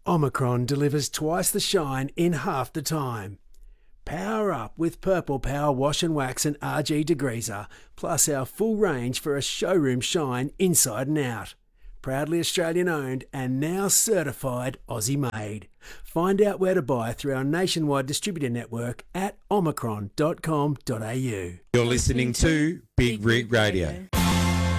Omicron delivers twice the shine in half the time. Power up with Purple Power Wash and Wax and RG Degreaser, plus our full range for a showroom shine inside and out. Proudly Australian owned and now certified Aussie made. Find out where to buy through our nationwide distributor network at omicron.com.au. You're listening to Big Rig Radio.